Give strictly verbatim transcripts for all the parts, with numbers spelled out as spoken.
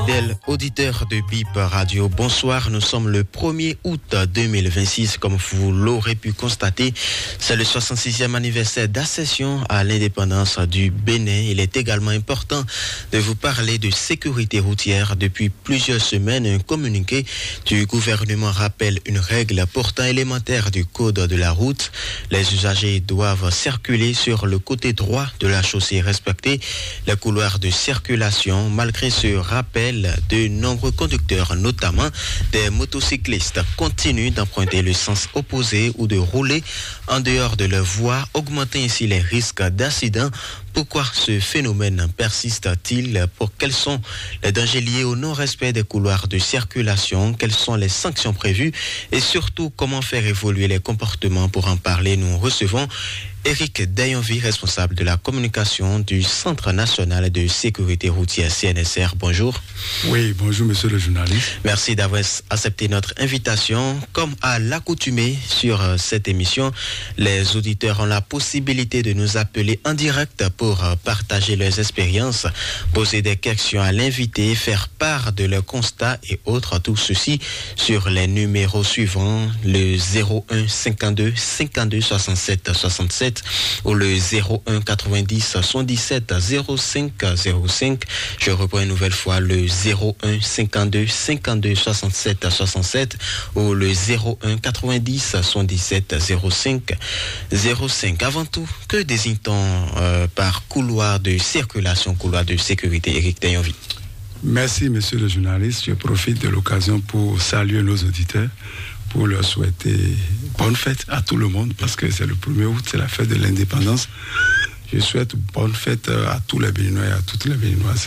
Fidèles auditeurs de B I P Radio, bonsoir. Nous sommes le premier août deux mille vingt-six. Comme vous l'aurez pu constater, c'est le soixante-sixième anniversaire d'accession à l'indépendance du Bénin. Il est également important de vous parler de sécurité routière. Depuis plusieurs semaines, un communiqué du gouvernement rappelle une règle pourtant élémentaire du code de la route. Les usagers doivent circuler sur le côté droit de la chaussée, respecter les couloirs de circulation. Malgré ce rappel, de nombreux conducteurs, notamment des motocyclistes, continuent d'emprunter le sens opposé ou de rouler en dehors de leur voie, augmentant ainsi les risques d'accident. Pourquoi ce phénomène persiste-t-il? Pour quels sont les dangers liés au non-respect des couloirs de circulation? Quelles sont les sanctions prévues? Et surtout, comment faire évoluer les comportements? Pour en parler, nous recevons Éric Dayonvi, responsable de la communication du Centre national de sécurité routière C N S R. Bonjour. Oui, bonjour monsieur le journaliste. Merci d'avoir accepté notre invitation. Comme à l'accoutumée sur cette émission, les auditeurs ont la possibilité de nous appeler en direct pour partager leurs expériences, poser des questions à l'invité, faire part de leurs constats et autres. Tout ceci sur les numéros suivants, le zéro un cinquante-deux cinquante-deux soixante-sept soixante-sept ou le zéro un quatre-vingt-dix soixante-dix-sept zéro cinq zéro cinq. Je reprends une nouvelle fois le zéro un cinquante-deux cinquante-deux soixante-sept soixante-sept ou le zéro un quatre-vingt-dix soixante-dix-sept zéro cinq zéro cinq. Avant tout, que désigne-t-on euh, par couloir de circulation, couloir de sécurité? Éric Dayonvi. Merci monsieur le journaliste. Je profite de l'occasion pour saluer nos auditeurs, pour leur souhaiter bonne fête à tout le monde, parce que c'est le premier août, c'est la fête de l'indépendance. Je souhaite bonne fête à tous les Béninois et à toutes les Béninoises.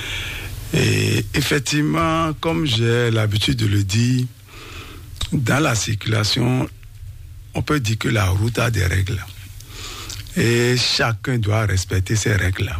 Mm. Et effectivement, comme j'ai l'habitude de le dire, dans la circulation, on peut dire que la route a des règles. Et chacun doit respecter ces règles-là.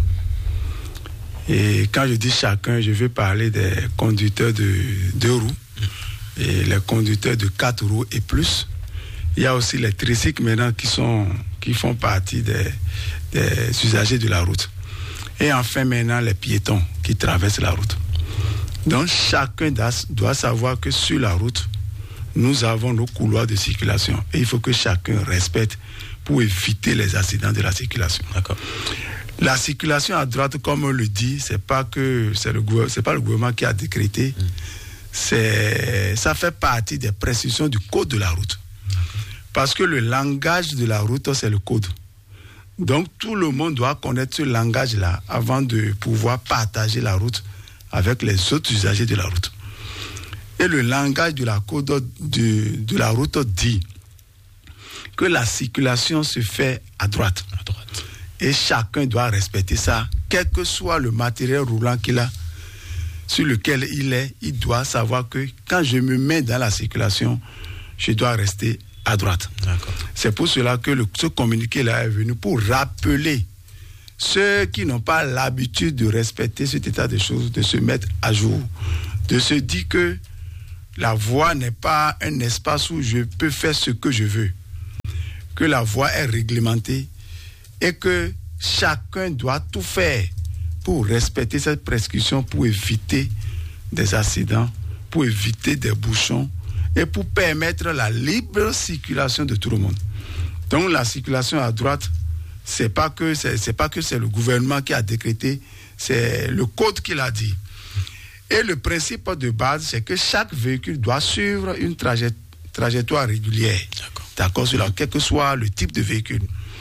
Et quand je dis chacun, je veux parler des conducteurs de deux roues, et les conducteurs de quatre roues et plus. Il y a aussi les tricycles maintenant qui, sont, qui font partie des, des usagers de la route. Et enfin maintenant les piétons qui traversent la route. Donc chacun doit savoir que sur la route, nous avons nos couloirs de circulation. Et il faut que chacun respecte pour éviter les accidents de la circulation. D'accord. La circulation à droite, comme on le dit, c'est pas que c'est le c'est pas le gouvernement qui a décrété. Mmh. C'est, ça fait partie des prescriptions du code de la route. Parce que le langage de la route, c'est le code. Donc, tout le monde doit connaître ce langage-là avant de pouvoir partager la route avec les autres usagers de la route. Et le langage de la code de, de la route dit que la circulation se fait à droite. à droite. Et chacun doit respecter ça, quel que soit le matériel roulant qu'il a, sur lequel il est, il doit savoir que quand je me mets dans la circulation, je dois rester à droite. D'accord. C'est pour cela que le, ce communiqué-là est venu pour rappeler ceux qui n'ont pas l'habitude de respecter cet état de choses, de se mettre à jour, de se dire que la voie n'est pas un espace où je peux faire ce que je veux, que la voie est réglementée et que chacun doit tout faire pour respecter cette prescription, pour éviter des accidents, pour éviter des bouchons et pour permettre la libre circulation de tout le monde. Donc la circulation à droite, c'est pas que c'est, c'est pas que c'est le gouvernement qui a décrété, c'est le code qui l'a dit. Et le principe de base, c'est que chaque véhicule doit suivre une trajet, trajectoire régulière. D'accord. D'accord, sur la, quel que soit le type de véhicule.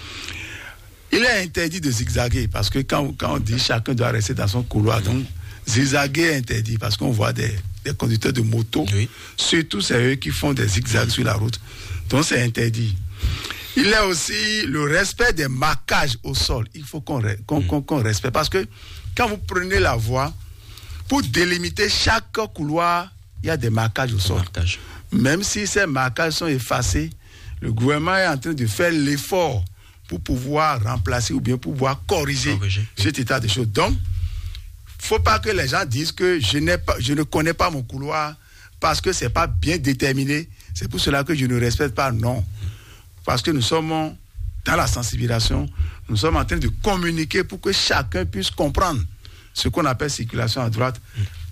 Il est interdit de zigzaguer parce que quand, quand on dit chacun doit rester dans son couloir, donc zigzaguer est interdit parce qu'on voit des, des conducteurs de moto, oui. Surtout c'est eux qui font des zigzags sur la route. Donc c'est interdit. Il y a aussi le respect des marquages au sol. Il faut qu'on, qu'on, qu'on, qu'on respecte parce que quand vous prenez la voie, pour délimiter chaque couloir, il y a des marquages au sol. Marquage. Même si ces marquages sont effacés, le gouvernement est en train de faire l'effort pour pouvoir remplacer ou bien pouvoir corriger, corriger cet oui. état de choses. Donc, il ne faut pas que les gens disent que je, n'ai pas, je ne connais pas mon couloir parce que ce n'est pas bien déterminé. C'est pour cela que je ne respecte pas. Non. Parce que nous sommes dans la sensibilisation, nous sommes en train de communiquer pour que chacun puisse comprendre ce qu'on appelle circulation à droite,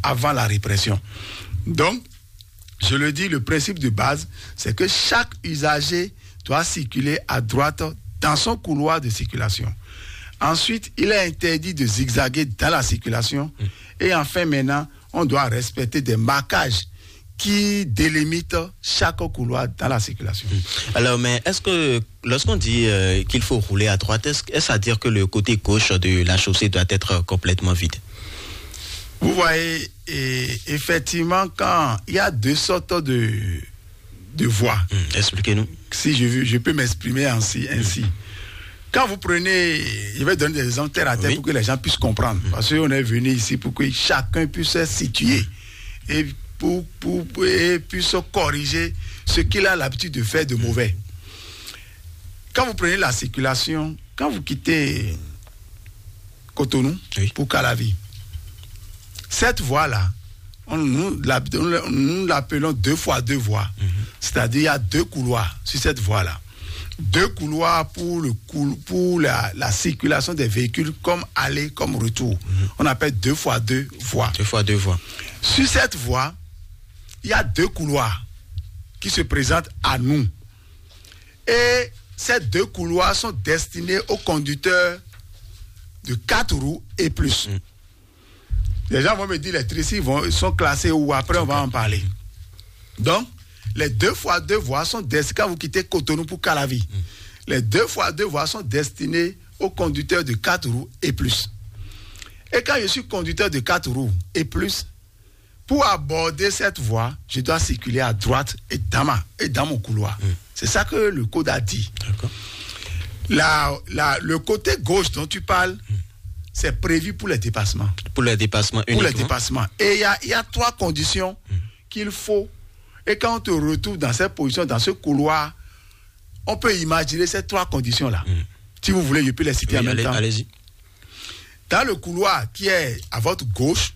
avant la répression. Donc, je le dis, le principe de base, c'est que chaque usager doit circuler à droite dans son couloir de circulation. Ensuite, il est interdit de zigzaguer dans la circulation. Mmh. Et enfin, maintenant, on doit respecter des marquages qui délimitent chaque couloir dans la circulation. Mmh. Alors, mais est-ce que lorsqu'on dit euh, qu'il faut rouler à droite, est-ce, est-ce à dire que le côté gauche de la chaussée doit être complètement vide? Vous voyez, et effectivement, quand il y a deux sortes de, de voies. Mmh. Expliquez-nous. Si je, je peux m'exprimer ainsi. ainsi. Mmh. Quand vous prenez, je vais donner des exemples terre à terre oui. pour que les gens puissent comprendre. Mmh. Parce qu'on est venu ici pour que chacun puisse se situer et, pour, pour, pour, et puisse corriger ce qu'il a l'habitude de faire de mauvais. Quand vous prenez la circulation, quand vous quittez Cotonou oui. pour Calavi, cette voie-là, on, nous, nous l'appelons deux fois deux voies. Mm-hmm. C'est-à-dire il y a deux couloirs sur cette voie-là. Deux couloirs pour, le, pour la, la circulation des véhicules comme aller, comme retour. Mm-hmm. On appelle deux fois deux voies. Deux fois deux voies. Sur cette voie, il y a deux couloirs qui se présentent à nous. Et ces deux couloirs sont destinés aux conducteurs de quatre roues et plus. Mm. Les gens vont me dire les tricycles vont, sont classés où après on va en parler. Donc, les deux fois deux voies sont destinées, quand vous quittez Cotonou pour Calavi, mm. les deux fois deux voies sont destinées aux conducteurs de quatre roues et plus. Et quand je suis conducteur de quatre roues et plus, pour aborder cette voie, je dois circuler à droite et dans, ma, et dans mon couloir. Mm. C'est ça que le code a dit. D'accord. La, la, le côté gauche dont tu parles, mm. c'est prévu pour les dépassements. Pour les dépassements uniquement. Pour les dépassements. Et il y, y a trois conditions mmh. qu'il faut. Et quand on te retrouve dans cette position, dans ce couloir, on peut imaginer ces trois conditions-là. Mmh. Si vous voulez, je peux les citer oui, en même allez, temps. Allez-y. Dans le couloir qui est à votre gauche,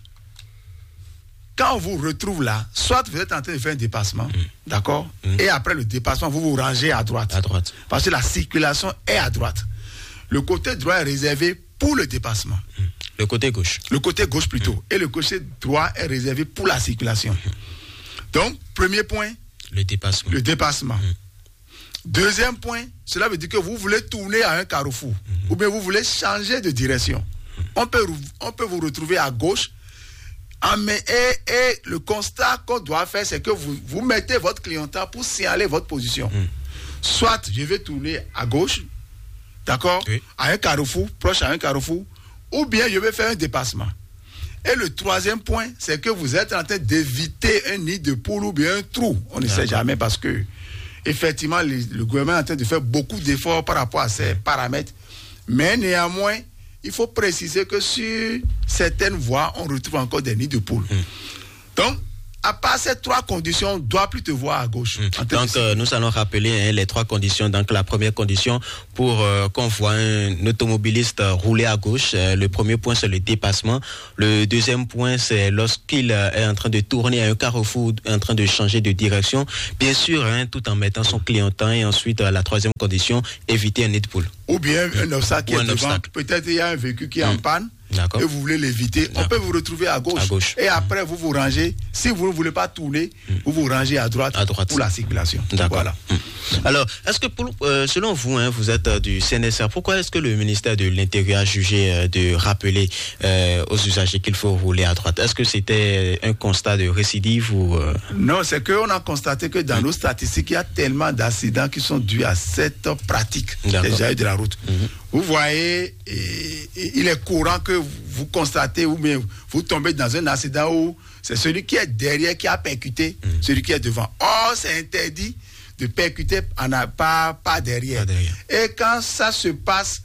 quand on vous retrouve là, soit vous êtes en train de faire un dépassement, mmh. d'accord mmh. Et après le dépassement, vous vous rangez à droite. À droite. Parce que la circulation est à droite. Le côté droit est réservé pour le dépassement. Le côté gauche. Le côté gauche plutôt. Mmh. Et le côté droit est réservé pour la circulation. Mmh. Donc, premier point. Le dépassement. Le dépassement. Mmh. Deuxième point, cela veut dire que vous voulez tourner à un carrefour. Mmh. Ou bien vous voulez changer de direction. Mmh. On peut, on peut vous retrouver à gauche. Ah, mais, et, et le constat qu'on doit faire, c'est que vous, vous mettez votre clientèle pour signaler votre position. Mmh. Soit je vais tourner à gauche, d'accord, oui. à un carrefour, proche à un carrefour, ou bien je vais faire un dépassement. Et le troisième point, c'est que vous êtes en train d'éviter un nid de poule ou bien un trou. On ne d'accord. sait jamais parce que, effectivement, le, le gouvernement est en train de faire beaucoup d'efforts par rapport à ces paramètres. Mais néanmoins, il faut préciser que sur certaines voies, on retrouve encore des nids de poules. Mmh. Donc, à part ces trois conditions, on ne doit plus te voir à gauche. Mmh. Donc, euh, nous allons rappeler hein, les trois conditions. Donc, la première condition pour euh, qu'on voit un automobiliste euh, rouler à gauche, euh, le premier point, c'est le dépassement. Le deuxième point, c'est lorsqu'il euh, est en train de tourner à un carrefour, en train de changer de direction, bien sûr, hein, tout en mettant son clientèle. Et ensuite, euh, la troisième condition, éviter un nid de poule. Ou bien mmh. un obstacle qui est devant. Obstacle. Peut-être il y a un véhicule qui est mmh. en panne. D'accord. Et vous voulez l'éviter, D'accord. on peut vous retrouver à gauche. à gauche. Et après, vous vous rangez. Si vous ne voulez pas tourner, mmh. vous vous rangez à droite, à droite pour la circulation. D'accord. Voilà. Mmh. Alors, est-ce que pour, euh, selon vous, hein, vous êtes euh, du C N S R, pourquoi est-ce que le ministère de l'Intérieur a jugé euh, de rappeler euh, aux usagers qu'il faut rouler à droite? Est-ce que c'était un constat de récidive ou euh... Non, c'est qu'on a constaté que dans mmh. nos statistiques, il y a tellement d'accidents qui sont dus à cette pratique des usagers de la route. Mmh. Vous voyez, et, et, il est courant que vous, vous constatez ou bien vous tombez dans un accident où c'est celui qui est derrière qui a percuté, mmh. celui qui est devant. Or, c'est interdit de percuter en a, pas, pas, derrière. pas derrière. Et quand ça se passe,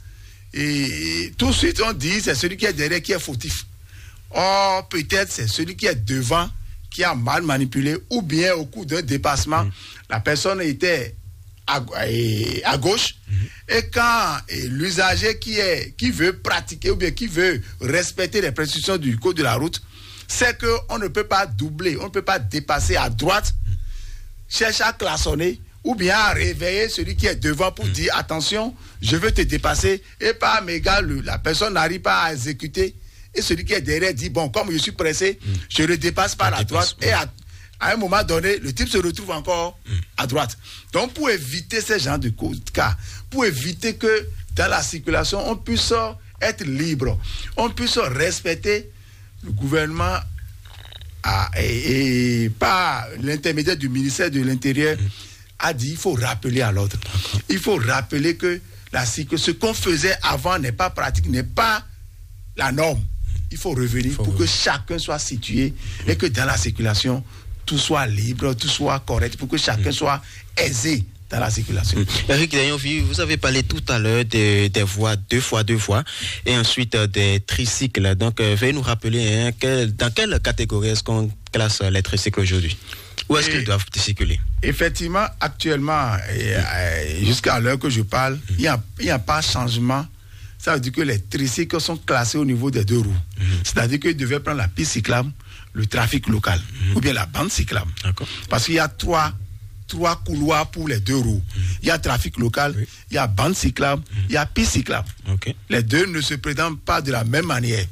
et, tout de suite on dit c'est celui qui est derrière qui est fautif. Or, peut-être c'est celui qui est devant qui a mal manipulé ou bien au cours d'un dépassement, mmh. la personne était à, à gauche mmh. et quand et l'usager qui est qui veut pratiquer ou bien qui veut respecter les prescriptions du code de la route, c'est qu'on ne peut pas doubler, on ne peut pas dépasser à droite, mmh. chercher à klaxonner ou bien à réveiller celui qui est devant pour mmh. dire attention, je veux te dépasser, et par mégal, la personne n'arrive pas à exécuter et celui qui est derrière dit, bon, comme je suis pressé, mm. je le dépasse par je la dépasse, droite, ouais. et à, à un moment donné, le type se retrouve encore mm. à droite. Donc, pour éviter ce genre de cas, pour éviter que dans la circulation, on puisse être libre, on puisse respecter le gouvernement a, et, et par l'intermédiaire du ministère de l'Intérieur, mm. a dit il faut rappeler à l'ordre. D'accord. Il faut rappeler que la, ce qu'on faisait avant n'est pas pratique, n'est pas la norme. Il faut revenir il faut pour revenir. que chacun soit situé mmh. et que dans la circulation, tout soit libre, tout soit correct, pour que chacun mmh. soit aisé dans la circulation. Mmh. Eric Dayonvi, vous avez parlé tout à l'heure des, des voies, deux fois deux voies, et ensuite euh, des tricycles. Donc, euh, veuillez nous rappeler hein, quel, dans quelle catégorie est-ce qu'on classe les tricycles aujourd'hui? Où est-ce et qu'ils doivent circuler? Effectivement, actuellement, et, et, jusqu'à l'heure que je parle, il n'y a, a pas de changement. Ça veut dire que les tricycles sont classés au niveau des deux roues. Mm-hmm. C'est-à-dire qu'ils devaient prendre la piste cyclable, le trafic local, mm-hmm. ou bien la bande cyclable. D'accord. Parce qu'il y a trois, trois couloirs pour les deux roues. Mm-hmm. Il y a trafic local, oui. il y a bande cyclable, mm-hmm. il y a piste cyclable. Okay. Les deux ne se présentent pas de la même manière.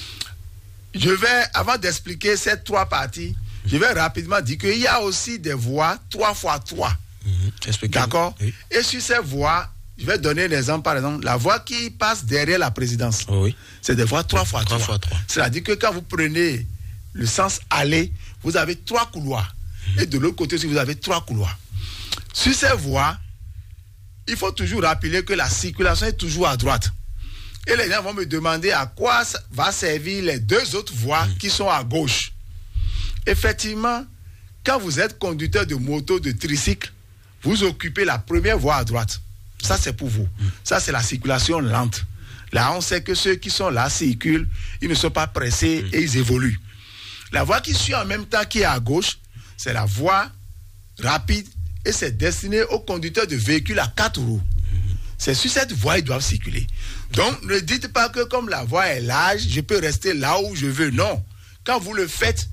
Je vais, avant d'expliquer ces trois parties, je vais rapidement dire qu'il y a aussi des voies trois fois trois. Mmh, d'accord oui. Et sur ces voies, je vais donner un exemple, par exemple, la voie qui passe derrière la présidence. Oh oui. C'est des voies trois fois trois. C'est-à-dire que quand vous prenez le sens aller, vous avez trois couloirs. Mmh. Et de l'autre côté aussi, vous avez trois couloirs. Sur ces voies, il faut toujours rappeler que la circulation est toujours à droite. Et les gens vont me demander à quoi va servir les deux autres voies mmh. qui sont à gauche. Effectivement, quand vous êtes conducteur de moto, de tricycle, vous occupez la première voie à droite. Ça, c'est pour vous. Ça, c'est la circulation lente. Là, on sait que ceux qui sont là circulent, ils ne sont pas pressés et ils évoluent. La voie qui suit en même temps, qui est à gauche, c'est la voie rapide et c'est destiné aux conducteurs de véhicules à quatre roues. C'est sur cette voie qu'ils doivent circuler. Donc, ne dites pas que comme la voie est large, je peux rester là où je veux. Non. Quand vous le faites,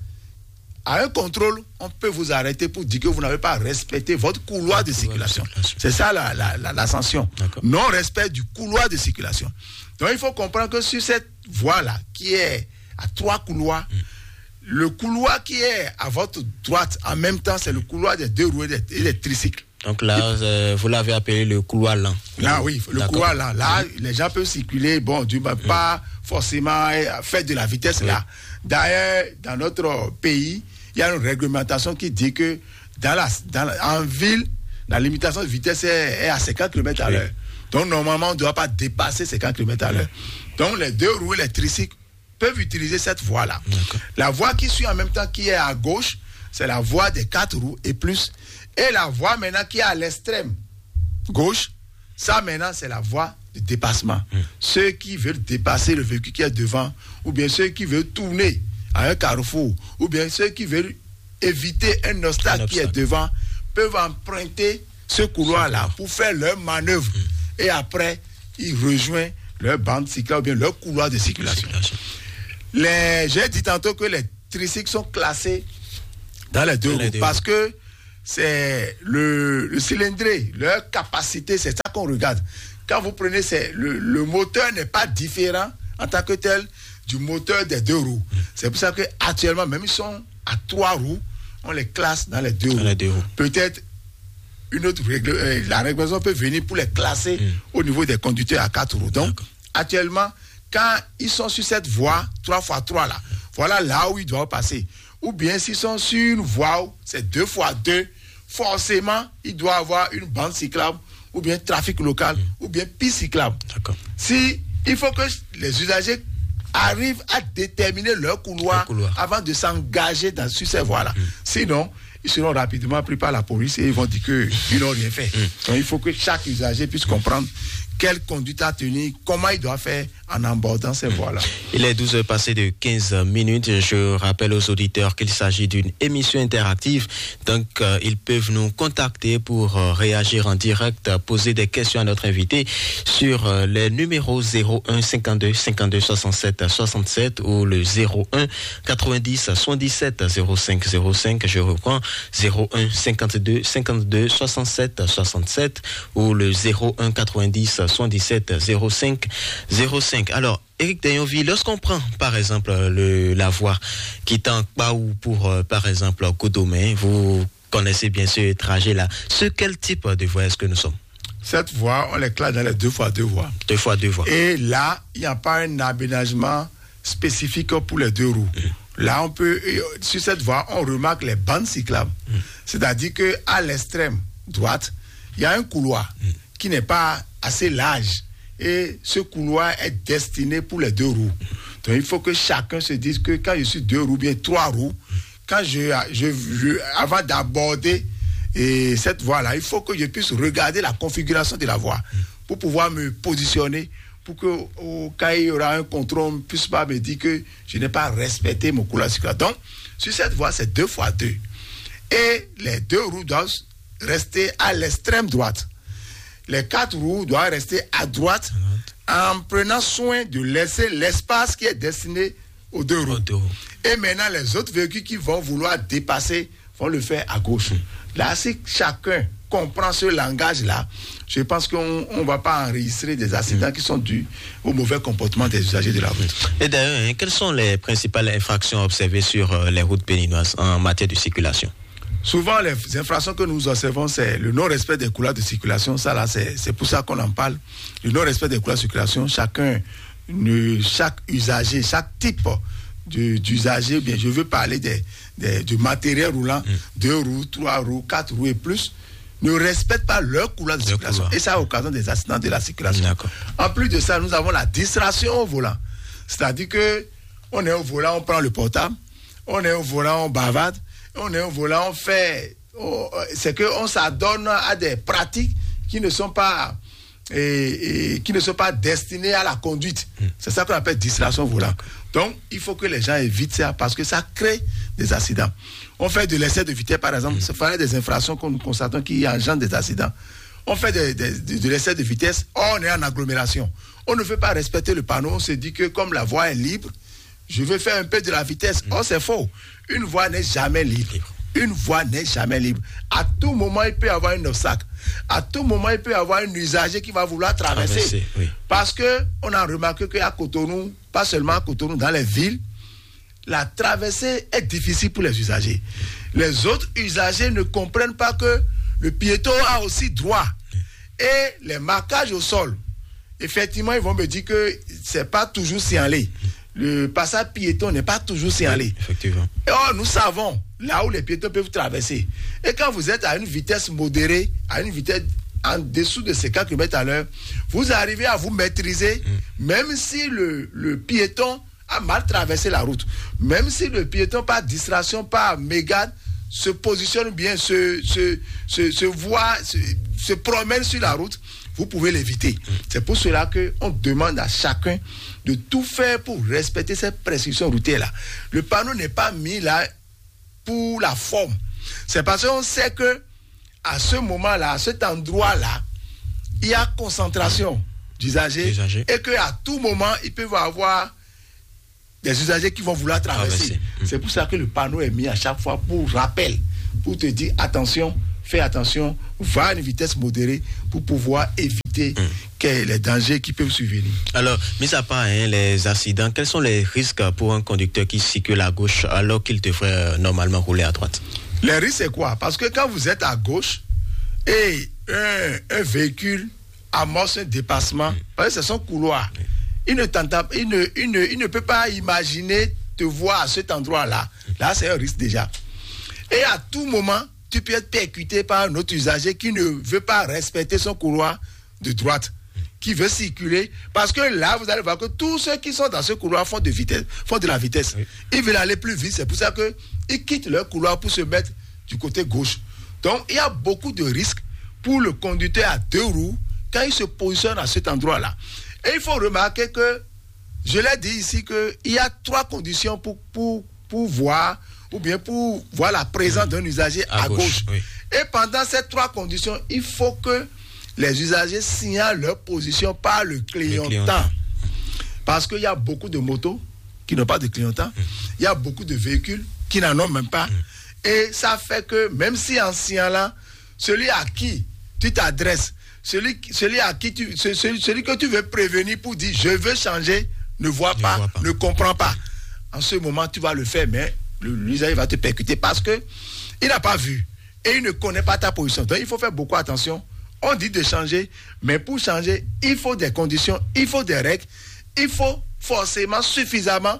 à un contrôle, on peut vous arrêter pour dire que vous n'avez pas respecté votre couloir de circulation. C'est ça la, la, la, la sanction. Non-respect du couloir de circulation. Donc il faut comprendre que sur cette voie-là, qui est à trois couloirs, mm. le couloir qui est à votre droite, en même temps, c'est le couloir des deux roues et des, et des tricycles. Donc là, euh, vous l'avez appelé le couloir lent. Là, oui, le D'accord. couloir lent. Là, mm. les gens peuvent circuler, bon, du, bah, mm. pas forcément faire de la vitesse oui. là. D'ailleurs, dans notre pays, il y a une réglementation qui dit que dans la, dans la, en ville, la limitation de vitesse est, est à cinquante kilomètres à oui. l'heure. Donc, normalement, on ne doit pas dépasser cinquante kilomètres à l'heure. Donc, les deux roues et les tricycles peuvent utiliser cette voie-là. D'accord. La voie qui suit en même temps, qui est à gauche, c'est la voie des quatre roues et plus. Et la voie maintenant qui est à l'extrême gauche, ça maintenant, c'est la voie de dépassement. Mmh. Ceux qui veulent dépasser le véhicule qui est devant, ou bien ceux qui veulent tourner à un carrefour, ou bien ceux qui veulent éviter un obstacle, un obstacle. qui est devant, peuvent emprunter ce couloir-là pour faire leur manœuvre. Mmh. Et après, ils rejoignent leur bande cyclable ou bien leur couloir de circulation. Les, j'ai dit tantôt que les tricycles sont classés dans les deux roues parce que c'est le, le cylindré, leur capacité, c'est ça qu'on regarde. Quand vous prenez, c'est, le, le moteur n'est pas différent en tant que tel du moteur des deux roues. Mmh. C'est pour ça qu'actuellement, même ils sont à trois roues, on les classe dans les deux dans roues. Les deux roues. Peut-être une autre règle, euh, la réglementation peut venir pour les classer mmh. au niveau des conducteurs à quatre roues. Donc, D'accord. actuellement, quand ils sont sur cette voie trois fois trois là, mmh. voilà là où ils doivent passer. Ou bien s'ils sont sur une voie où c'est deux fois deux, forcément, il doit avoir une bande cyclable, ou bien trafic local, mmh. ou bien piste cyclable. D'accord. Si, il faut que les usagers arrivent à déterminer leur couloir, couloir. avant de s'engager dans, sur ces voies-là. Mmh. Sinon, ils seront rapidement pris par la police et ils vont dire qu'ils n'ont rien fait. Mmh. Donc, il faut que chaque usager puisse comprendre quelle conduite à tenir, comment il doit faire en abordant ces voies-là. Il est douze heures passées de quinze minutes. Je rappelle aux auditeurs qu'il s'agit d'une émission interactive. Donc, euh, ils peuvent nous contacter pour euh, réagir en direct, poser des questions à notre invité sur euh, les numéros zéro un cinquante-deux cinquante-deux soixante-sept soixante-sept ou le zéro un quatre-vingt-dix soixante-dix-sept zéro cinq zéro cinq. Je reprends zéro un cinquante-deux cinquante-deux soixante-sept soixante-sept ou le zéro un quatre-vingt-dix soixante-dix-sept zéro cinq zéro cinq. Alors, Éric Deyonville, lorsqu'on prend par exemple le, la voie quittant Kpaou pour euh, par exemple Koudomé, vous connaissez bien ce trajet-là. Sur quel type de voie est-ce que nous sommes? Cette voie, on l'éclate dans les deux fois deux voies. Deux fois deux voies. Et là, il n'y a pas un aménagement spécifique pour les deux roues. Mmh. Là, on peut, sur cette voie, on remarque les bandes cyclables. Mmh. C'est-à-dire qu'à l'extrême droite, il y a un couloir mmh. qui n'est pas assez large. Et ce couloir est destiné pour les deux roues. Mmh. Donc, il faut que chacun se dise que quand je suis deux roues, bien trois roues, quand je, je, je avant d'aborder et cette voie-là, il faut que je puisse regarder la configuration de la voie pour pouvoir me positionner, pour que au cas où il y aura un contrôle, on ne puisse pas me dire que je n'ai pas respecté mon couloir cyclable. Donc, sur cette voie, c'est deux fois deux. Et les deux roues doivent rester à l'extrême droite. Les quatre roues doivent rester à droite en prenant soin de laisser l'espace qui est destiné aux deux roues. Et maintenant, les autres véhicules qui vont vouloir dépasser vont le faire à gauche. Là, si chacun comprend ce langage-là, je pense qu'on ne va pas enregistrer des accidents mmh. qui sont dus au mauvais comportement des usagers de la route. Et d'ailleurs, quelles sont les principales infractions observées sur euh, les routes béninoises en matière de circulation? Souvent, les infractions que nous observons, c'est le non-respect des couloirs de circulation. Ça, là, c'est, c'est pour ça qu'on en parle. Le non-respect des couloirs de circulation, chacun, ne, chaque usager, chaque type de, d'usager, bien, je veux parler des, des, du matériel roulant, mmh. deux roues, trois roues, quatre roues et plus, ne respectent pas leur couloir de le circulation. Couloir. Et ça occasionne des accidents de la circulation. D'accord. En plus de ça, nous avons la distraction au volant. C'est-à-dire que on est au volant, on prend le portable, on est au volant, on bavarde, on est au volant, on fait... On, c'est qu'on s'adonne à des pratiques qui ne sont pas... Et, et qui ne sont pas destinées à la conduite. Mm. C'est ça qu'on appelle distraction au volant. Donc, il faut que les gens évitent ça parce que ça crée des accidents. On fait de l'excès de vitesse, par exemple. Mm. Ça fait des infractions qu'on nous constatons qui engendrent des accidents. On fait de, de, de, de l'excès de vitesse. On est en agglomération. On ne veut pas respecter le panneau. On se dit que comme la voie est libre, je vais faire un peu de la vitesse. Mm. Oh, c'est faux. Une voie n'est jamais libre. Une voie n'est jamais libre. À tout moment, il peut y avoir un obstacle. À tout moment, il peut y avoir un usager qui va vouloir traverser. traverser oui. Parce qu'on a remarqué qu'à Cotonou, pas seulement à Cotonou, dans les villes, la traversée est difficile pour les usagers. Les autres usagers ne comprennent pas que le piéton a aussi droit. Et les marquages au sol, effectivement, ils vont me dire que ce n'est pas toujours signalé. Le passage piéton n'est pas toujours signalé. Effectivement. Et or, nous savons là où les piétons peuvent traverser. Et quand vous êtes à une vitesse modérée, à une vitesse en dessous de cinquante kilomètres à l'heure, vous arrivez à vous maîtriser, mm. même si le, le piéton a mal traversé la route. Même si le piéton, par distraction, par mégane, se positionne bien, se, se, se, se voit, se, se promène sur la route, vous pouvez l'éviter. Mm. C'est pour cela qu'on demande à chacun de tout faire pour respecter cette prescription routière-là. Le panneau n'est pas mis là pour la forme. C'est parce qu'on sait que à ce moment-là, à cet endroit-là, il y a concentration d'usagers et qu'à tout moment, il peut y avoir des usagers qui vont vouloir traverser. traverser. C'est pour ça que le panneau est mis à chaque fois pour rappel, pour te dire attention, fais attention, va à une vitesse modérée pour pouvoir éviter mm. que les dangers qui peuvent survenir. Alors, mis à part hein, les accidents, quels sont les risques pour un conducteur qui circule à gauche alors qu'il devrait euh, normalement rouler à droite? Les risques, c'est quoi? Parce que quand vous êtes à gauche et un, un véhicule amorce un dépassement, mm. parce que c'est son couloir, mm. il, ne tente, il, ne, il, ne, il ne peut pas imaginer te voir à cet endroit-là. Là, c'est un risque déjà. Et à tout moment, tu peux être percuté par un autre usager qui ne veut pas respecter son couloir de droite, qui veut circuler, parce que là, vous allez voir que tous ceux qui sont dans ce couloir font de, vitesse, font de la vitesse. Oui. Ils veulent aller plus vite, c'est pour ça qu'ils quittent leur couloir pour se mettre du côté gauche. Donc, il y a beaucoup de risques pour le conducteur à deux roues quand il se positionne à cet endroit-là. Et il faut remarquer que, je l'ai dit ici, qu'il y a trois conditions pour, pour, pour voir ou bien pour voir la présence d'un usager à, à gauche. gauche. Oui. Et pendant ces trois conditions, il faut que les usagers signalent leur position par le clignotant. Parce qu'il y a beaucoup de motos qui n'ont pas de clignotant. Mm. Il y a beaucoup de véhicules qui n'en ont même pas. Mm. Et ça fait que même si en signalant, celui à qui tu t'adresses, celui, celui, à qui tu, celui, celui que tu veux prévenir pour dire je veux changer ne voit, ne pas, voit pas, ne comprend pas. En ce moment, tu vas le faire, mais l'usager va te percuter parce que il n'a pas vu et il ne connaît pas ta position. Donc, il faut faire beaucoup attention. On dit de changer, mais pour changer, il faut des conditions, il faut des règles, il faut forcément suffisamment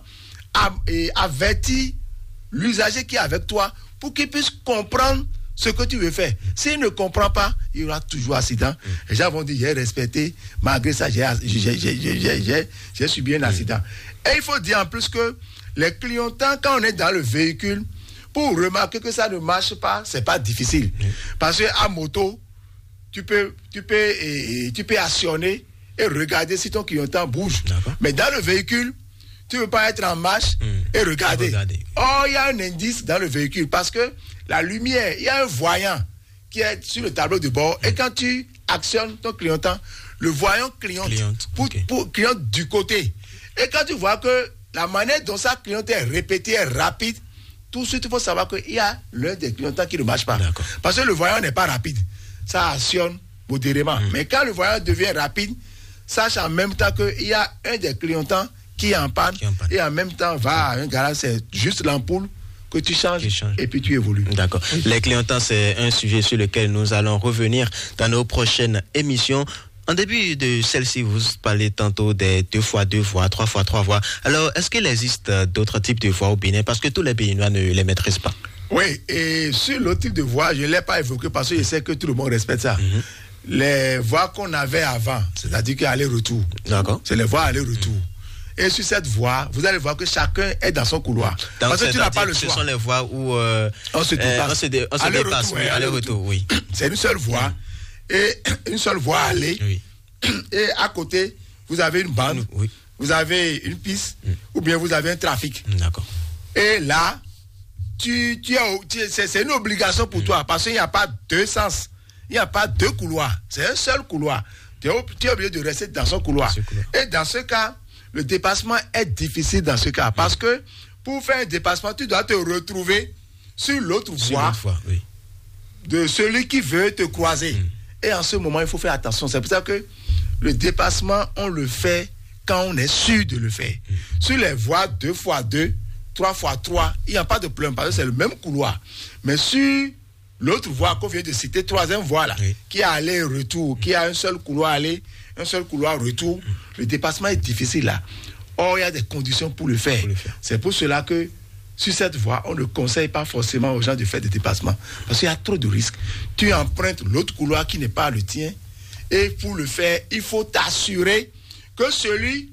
avertir l'usager qui est avec toi pour qu'il puisse comprendre ce que tu veux faire. S'il ne comprend pas, il y aura toujours accident. Les gens vont dire, j'ai respecté, malgré ça, j'ai, j'ai, j'ai, j'ai, j'ai, j'ai subi un accident. Et il faut dire en plus que les clignotants, quand on est dans le véhicule, pour remarquer que ça ne marche pas, c'est pas difficile. Parce qu'à moto, tu peux, tu peux, et, et, tu peux actionner et regarder si ton clignotant bouge. D'accord. Mais dans le véhicule, tu ne peux pas être en marche mmh. et regarder. regarder. Oh, il y a un indice dans le véhicule parce que la lumière, il y a un voyant qui est sur le tableau de bord. Mmh. Et quand tu actionnes ton clignotant, le voyant clignote, clignote. Pour, okay. pour, clignote du côté. Et quand tu vois que la manière dont ça clignote est répétée, est rapide, tout de suite, il faut savoir qu'il y a l'un des clignotants qui ne marche pas. D'accord. Parce que le voyant n'est pas rapide. Ça actionne modérément. Mmh. Mais quand le voyant devient rapide, sache en même temps qu'il y a un des clignotants qui est en panne, qui est en panne. Et en même temps va à un garage, c'est juste l'ampoule que tu changes change. Et puis tu évolues. D'accord. Oui. Les clignotants, c'est un sujet sur lequel nous allons revenir dans nos prochaines émissions. En début de celle-ci, vous parlez tantôt des deux fois deux voies, trois fois trois voies. Alors, est-ce qu'il existe d'autres types de voies au Bénin? Parce que tous les Béninois ne les maîtrisent pas. Oui, et sur l'autre type de voie, je ne l'ai pas évoqué parce que je sais que tout le monde respecte ça. Mm-hmm. Les voies qu'on avait avant, c'est-à-dire qu'aller-retour. D'accord. C'est les voies aller-retour. Mm-hmm. Et sur cette voie, vous allez voir que chacun est dans son couloir. Donc, parce que tu n'as pas le choix. Ce sont les voies où euh, on se dépasse. Euh, on se, dé, on se aller-retour, dépasse. Oui, aller-retour, oui. C'est une seule voie. Mm. Et une seule voie aller. Oui. Et à côté, vous avez une bande, oui. Vous avez une piste, mm. ou bien vous avez un trafic. D'accord. Et là, tu, tu as, tu, c'est, c'est une obligation pour mm. toi, parce qu'il n'y a pas deux sens. Il n'y a pas deux couloirs. C'est un seul couloir. Tu es, tu es obligé de rester dans son couloir. couloir. Et dans ce cas, le dépassement est difficile dans ce cas. Mm. Parce que pour faire un dépassement, tu dois te retrouver sur l'autre sur voie, voie oui. de celui qui veut te croiser. Mm. Et en ce moment, il faut faire attention. C'est pour ça que le dépassement, on le fait quand on est sûr de le faire. Mmh. Sur les voies deux fois deux, trois fois trois, il n'y a pas de problème parce que c'est le même couloir. Mais sur l'autre voie qu'on vient de citer, troisième voie là, oui. qui a aller-retour, mmh. qui a un seul couloir aller, un seul couloir retour, mmh. le dépassement est difficile là. Or, il y a des conditions pour le faire. Pour le faire. C'est pour cela que sur cette voie, on ne conseille pas forcément aux gens de faire des dépassements parce qu'il y a trop de risques. Tu empruntes l'autre couloir qui n'est pas le tien. Et pour le faire, il faut t'assurer que celui,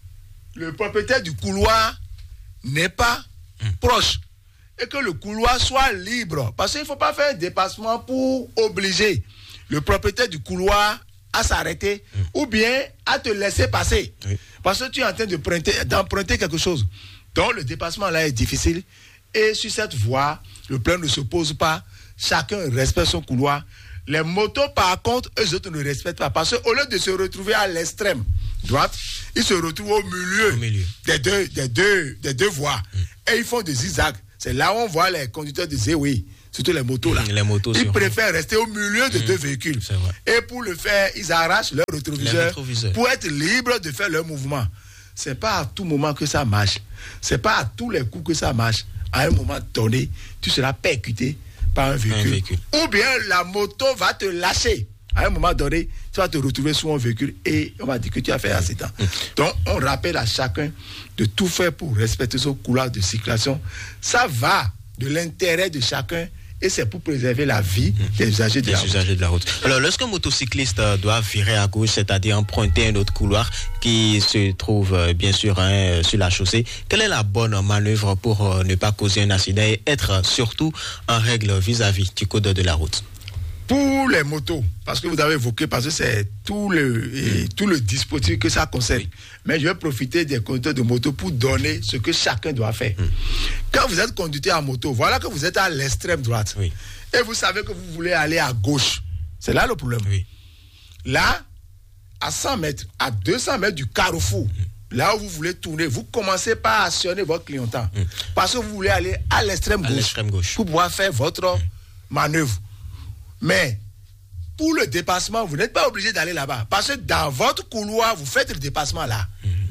le propriétaire du couloir, n'est pas mmh. proche. Et que le couloir soit libre. Parce qu'il ne faut pas faire un dépassement pour obliger le propriétaire du couloir à s'arrêter mmh. ou bien à te laisser passer. Oui. Parce que tu es en train de prêter, d'emprunter quelque chose. Donc le dépassement là est difficile. Et sur cette voie, le problème ne se pose pas. Chacun respecte son couloir. Les motos, par contre, eux autres ne respectent pas. Parce qu'au lieu de se retrouver à l'extrême droite, ils se retrouvent au milieu, au milieu. Des, deux, des, deux, des deux voies. Mm. Et ils font des zigzags. C'est là où on voit les conducteurs de Zéoui, surtout les motos là. Les motos, ils préfèrent rester au milieu de mmh. deux véhicules. Et pour le faire, ils arrachent leur rétroviseur, rétroviseur pour être libres de faire leur mouvement. C'est pas à tout moment que ça marche. C'est pas à tous les coups que ça marche. À un moment donné, tu seras percuté par un véhicule. un véhicule. Ou bien la moto va te lâcher. À un moment donné, tu vas te retrouver sur un véhicule et on va dire que tu as fait accident. Mmh. Donc, on rappelle à chacun de tout faire pour respecter son couloir de circulation. Ça va de l'intérêt de chacun et c'est pour préserver la vie mmh. des usagers de, des la usagers de la route. Alors, lorsqu'un motocycliste doit virer à gauche, c'est-à-dire emprunter un autre couloir qui se trouve euh, bien sûr hein, sur la chaussée, quelle est la bonne manœuvre pour euh, ne pas causer un accident et être surtout en règle vis-à-vis du code de la route? Pour les motos, parce que vous avez évoqué, parce que c'est tout le, et, tout le dispositif que ça concerne. Oui. Mais je vais profiter des conducteurs de moto pour donner ce que chacun doit faire. Mm. Quand vous êtes conducteur en moto, voilà que vous êtes à l'extrême droite. Oui. Et vous savez que vous voulez aller à gauche. C'est là le problème. Oui. Là, à cent mètres, à deux cents mètres du carrefour, mm. là où vous voulez tourner, vous commencez par actionner votre clignotant. Mm. Parce que vous voulez aller à l'extrême gauche, l'extrême gauche pour pouvoir faire votre mm. manœuvre. Mais pour le dépassement, vous n'êtes pas obligé d'aller là-bas. Parce que dans votre couloir, vous faites le dépassement là. Mmh.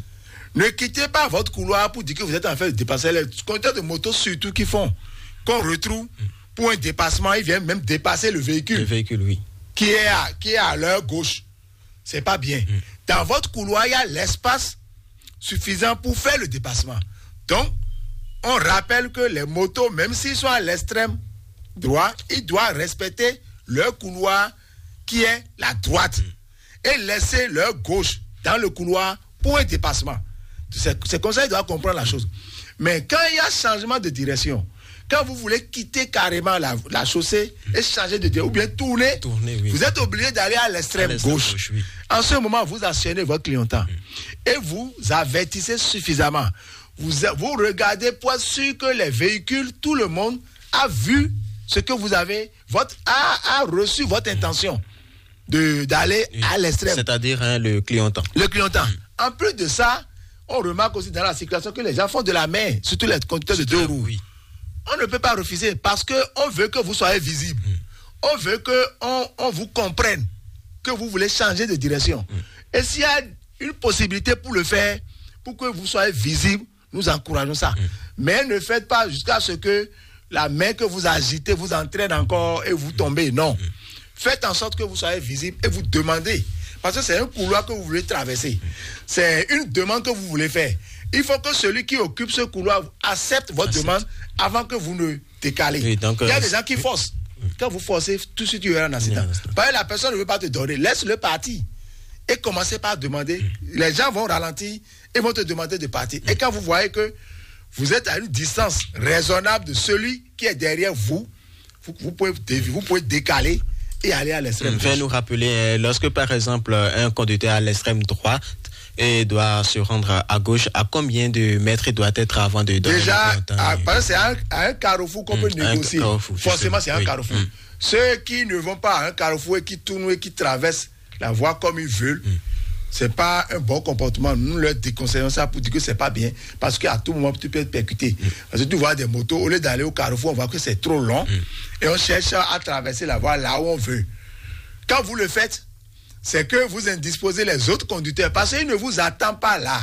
Ne quittez pas votre couloir pour dire que vous êtes en train de dépasser les conducteurs de moto, surtout qui font qu'on retrouve pour un dépassement, ils viennent même dépasser le véhicule. Le véhicule, oui. Qui est à, qui est à leur gauche. C'est pas bien. Mm. Dans votre couloir, il y a l'espace suffisant pour faire le dépassement. Donc, on rappelle que les motos, même s'ils sont à l'extrême droit, ils doivent respecter leur couloir qui est la droite mm. et laisser leur gauche dans le couloir pour un dépassement. C'est, c'est comme ça qu'ils doivent comprendre la chose. Mais quand il y a changement de direction, quand vous voulez quitter carrément la, la chaussée et changer de direction, ou bien tourner, tourner oui. vous êtes obligé d'aller à l'extrême, à l'extrême gauche. gauche oui. En ce moment, vous actionnez votre clientèle mm. et vous avertissez suffisamment. Vous, vous regardez pour être sûr que les véhicules, tout le monde a vu ce que vous avez, votre, a, a reçu votre intention de, d'aller oui. à l'extrême. C'est-à-dire hein, le clientant. Le clientant. Mm. En plus de ça, on remarque aussi dans la circulation que les gens font de la main, surtout les conducteurs de deux roues. Oui. On ne peut pas refuser parce qu'on veut que vous soyez visible. Mm. On veut qu'on on vous comprenne que vous voulez changer de direction. Mm. Et s'il y a une possibilité pour le faire, pour que vous soyez visible, nous encourageons ça. Mm. Mais ne faites pas jusqu'à ce que la main que vous agitez vous entraîne encore et vous tombez. Non. Mm. Faites en sorte que vous soyez visible et vous demandez. Parce que c'est un couloir que vous voulez traverser. Mm. C'est une demande que vous voulez faire. Il faut que celui qui occupe ce couloir accepte votre accepte. demande avant que vous ne décalez. Oui, donc, il y a euh, des gens qui forcent. Oui. Quand vous forcez, tout de suite, il y aura un accident. Oui, Parce que la personne ne veut pas te donner. Laisse-le partir. Et commencez par demander. Oui. Les gens vont ralentir et vont te demander de partir. Oui. Et quand vous voyez que vous êtes à une distance raisonnable de celui qui est derrière vous, vous, vous, pouvez, vous pouvez décaler et aller à l'extrême gauche. Nous rappeler, lorsque par exemple un conducteur à l'extrême droite et doit se rendre à gauche, à combien de mètres il doit être avant de donner déjà, à, parce que c'est un, un carrefour qu'on mmh, peut négocier. Carrefour, Forcément, c'est un oui. carrefour. Mmh. Ceux qui ne vont pas à un carrefour et qui tournent et qui traversent la voie comme ils veulent, mmh. c'est pas un bon comportement. Nous leur déconseillons ça pour dire que c'est pas bien, parce qu'à tout moment, tu peux être percuté. Mmh. Parce que tu vois des motos, au lieu d'aller au carrefour, on voit que c'est trop long mmh. et on cherche à traverser la voie là où on veut. Quand vous le faites, c'est que vous indisposez les autres conducteurs parce qu'ils ne vous attendent pas là.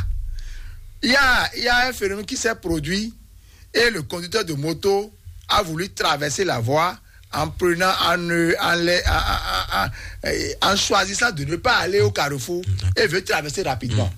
Il y a, il y a un phénomène qui s'est produit et le conducteur de moto a voulu traverser la voie en prenant, en, en, en, en, en choisissant de ne pas aller au carrefour et veut traverser rapidement.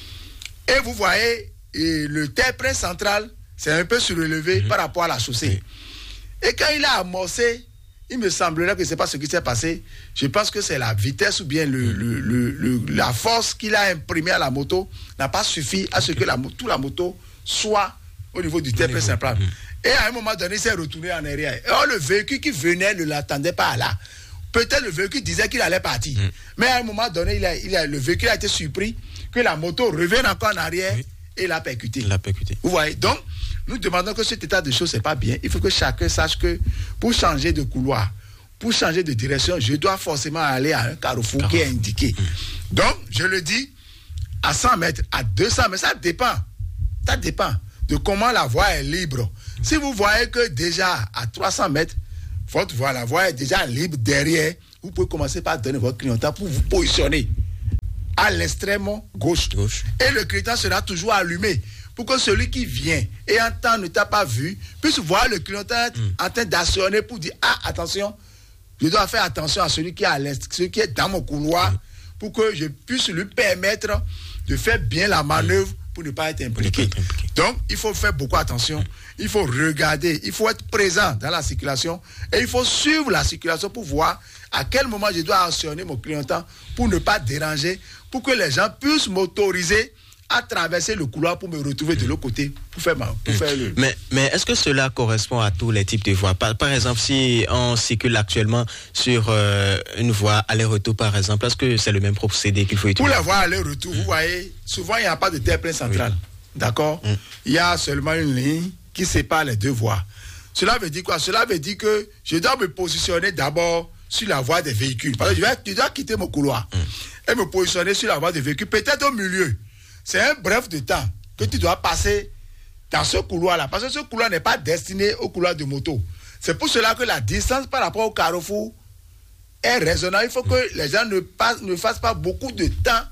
Et vous voyez, et le terre-plein central c'est un peu surélevé par rapport à la chaussée. Et quand il a amorcé, il me semblerait que ce n'est pas ce qui s'est passé. Je pense que c'est la vitesse ou bien le, le, le, le, la force qu'il a imprimée à la moto n'a pas suffi à ce que la, toute la moto soit au niveau du terre-plein central. Et à un moment donné, il s'est retourné en arrière. Et or, le véhicule qui venait ne l'attendait pas là. Peut-être le véhicule disait qu'il allait partir. Mm. Mais à un moment donné, il a, il a, le véhicule a été surpris que la moto revienne encore en arrière oui. et l'a percuté. l'a percuté. Vous voyez? Donc, nous demandons que cet état de choses, ce n'est pas bien. Il faut que chacun sache que pour changer de couloir, pour changer de direction, je dois forcément aller à un carrefour, carrefour. qui est indiqué. Mmh. Donc, je le dis, à cent mètres, à deux cents mètres, ça dépend. Ça dépend de comment la voie est libre. Mmh. Si vous voyez que déjà à trois cents mètres, votre voie, la voie est déjà libre derrière, vous pouvez commencer par donner votre clignotant pour vous positionner à l'extrême gauche. gauche. Et le clignotant sera toujours allumé pour que celui qui vient et en temps ne t'a pas vu puisse voir le clignotant mm. en train d'actionner pour dire ah attention, je dois faire attention à celui qui est à l'est, celui qui est dans mon couloir mm. pour que je puisse lui permettre de faire bien la manœuvre mm. pour ne pas être impliqué. Être impliqué. Donc il faut faire beaucoup attention, mm. il faut regarder, il faut être présent dans la circulation et il faut suivre la circulation pour voir à quel moment je dois actionner mon clignotant pour ne pas déranger, pour que les gens puissent m'autoriser à traverser le couloir pour me retrouver de l'autre côté pour faire, ma, pour mmh. faire le... Mais, mais est-ce que cela correspond à tous les types de voies? Par, par exemple, si on circule actuellement sur euh, une voie aller-retour, par exemple, est-ce que c'est le même procédé qu'il faut utiliser? Pour la voie aller-retour, mmh. vous voyez, souvent il n'y a pas de terre-plein central. Oui. D'accord? mmh. Il y a seulement une ligne qui sépare les deux voies. Cela veut dire quoi? Cela veut dire que je dois me positionner d'abord sur la voie des véhicules. Parce que je, vais, je dois quitter mon couloir mmh. et me positionner sur la voie des véhicules, peut-être au milieu. C'est un bref de temps que tu dois passer dans ce couloir-là. Parce que ce couloir n'est pas destiné au couloir de moto. C'est pour cela que la distance par rapport au carrefour est raisonnable. Il faut que les gens ne, passent, ne fassent pas beaucoup de temps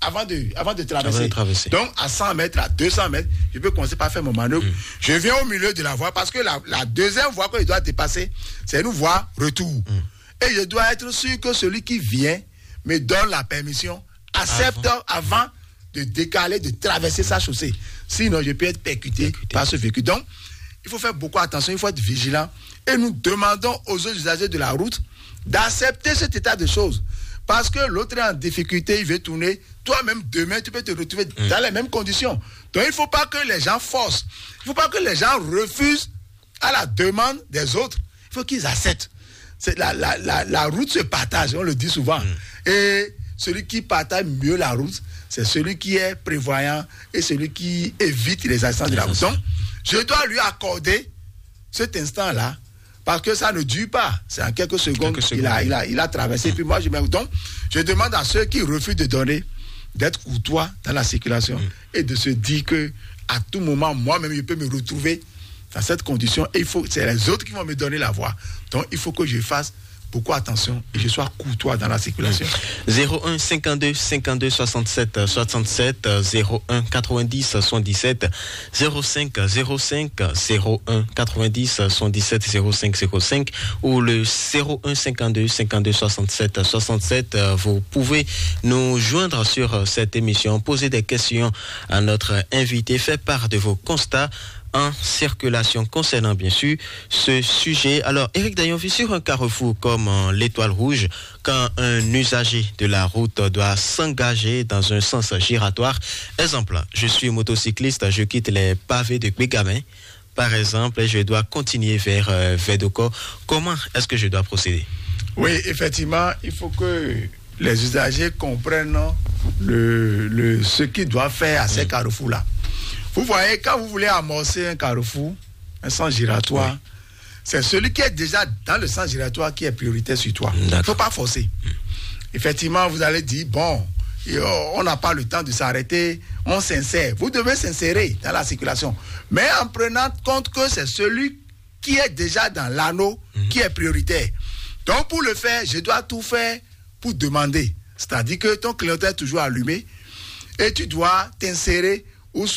avant de, avant de traverser. Avant de traverser. Donc, à cent mètres, à deux cents mètres, je peux commencer par faire mon manœuvre. Mm. Je viens au milieu de la voie parce que la, la deuxième voie que je dois dépasser, c'est une voie retour. Mm. Et je dois être sûr que celui qui vient me donne la permission, accepte avant, avant de décaler, de traverser sa chaussée. Sinon, je peux être percuté, percuté. par ce véhicule. Donc, il faut faire beaucoup attention, il faut être vigilant. Et nous demandons aux autres usagers de la route d'accepter cet état de choses. Parce que l'autre est en difficulté, il veut tourner. Toi-même, demain, tu peux te retrouver mmh. dans les mêmes conditions. Donc, il ne faut pas que les gens forcent. Il ne faut pas que les gens refusent à la demande des autres. Il faut qu'ils acceptent. C'est la, la, la, la route se partage, on le dit souvent. Mmh. Et celui qui partage mieux la route, c'est celui qui est prévoyant et celui qui évite les accidents de la route. Donc, je dois lui accorder cet instant-là, parce que ça ne dure pas. C'est en quelques secondes, quelques secondes. Il, a, il, a, il a traversé. Mmh. Puis moi, je me... Donc, je demande à ceux qui refusent de donner, d'être courtois dans la circulation mmh. et de se dire que à tout moment, moi-même, je peux me retrouver dans cette condition. Et il faut, c'est les autres qui vont me donner la voie. Donc, il faut que je fasse beaucoup attention et je sois courtois dans la circulation. zéro un cinquante-deux cinquante-deux soixante-sept soixante-sept zéro un quatre-vingt-dix soixante-dix-sept zéro cinq zéro cinq zéro un quatre-vingt-dix soixante-dix-sept zéro cinq zéro cinq ou le zéro un cinquante-deux cinquante-deux soixante-sept soixante-sept. Vous pouvez nous joindre sur cette émission, poser des questions à notre invité, faire part de vos constats en circulation concernant bien sûr ce sujet. Alors, Éric Dayon-Vie, sur un carrefour comme euh, l'Étoile Rouge, quand un usager de la route doit s'engager dans un sens giratoire, exemple, je suis motocycliste, je quitte les pavés de Bégamin, par exemple, et je dois continuer vers euh, Védoko, comment est-ce que je dois procéder? Oui, effectivement, il faut que les usagers comprennent le, le, ce qu'ils doivent faire à ces mmh. carrefours-là. Vous voyez, quand vous voulez amorcer un carrefour, un sens giratoire, oui. c'est celui qui est déjà dans le sens giratoire qui est prioritaire sur toi. Il ne faut pas forcer. Mmh. Effectivement, vous allez dire, bon, on n'a pas le temps de s'arrêter, on s'insère. Vous devez s'insérer dans la circulation. Mais en prenant compte que c'est celui qui est déjà dans l'anneau mmh. qui est prioritaire. Donc, pour le faire, je dois tout faire pour demander. C'est-à-dire que ton clignotant est toujours allumé et tu dois t'insérer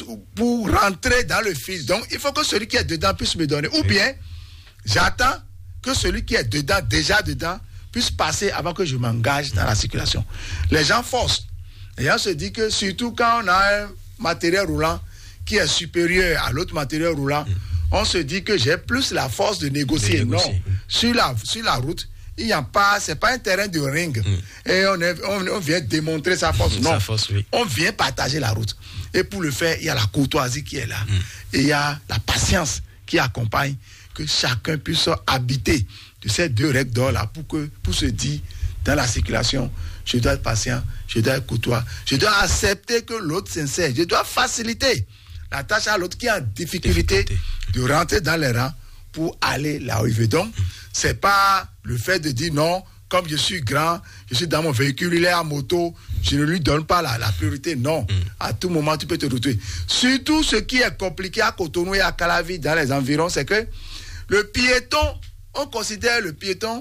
pour rentrer dans le fil. Donc, il faut que celui qui est dedans puisse me donner. Ou bien, j'attends que celui qui est dedans, déjà dedans, puisse passer avant que je m'engage dans la circulation. Les gens forcent. Les gens se disent que surtout quand on a un matériel roulant qui est supérieur à l'autre matériel roulant, mmh. on se dit que j'ai plus la force de négocier. De négocier. Non. Sur la, sur la route, il n'y a pas, c'est pas un terrain de ring. Mm. Et on, est, on, on vient démontrer sa force. Non, sa force, oui. On vient partager la route. Et pour le faire, il y a la courtoisie qui est là. Mm. Et il y a la patience qui accompagne, que chacun puisse habiter de ces deux règles d'or là pour, que, pour se dire, dans la circulation, je dois être patient, je dois être courtois, je dois accepter que l'autre s'insère, je dois faciliter la tâche à l'autre qui est en difficulté, difficulté de rentrer dans les rangs pour aller là où il veut. Donc, mm. c'est pas le fait de dire non, comme je suis grand, je suis dans mon véhicule, il est en moto, je ne lui donne pas la, la priorité. Non, mm. à tout moment, tu peux te retrouver. Surtout, ce qui est compliqué à Cotonou et à Calavi, dans les environs, c'est que le piéton, on considère le piéton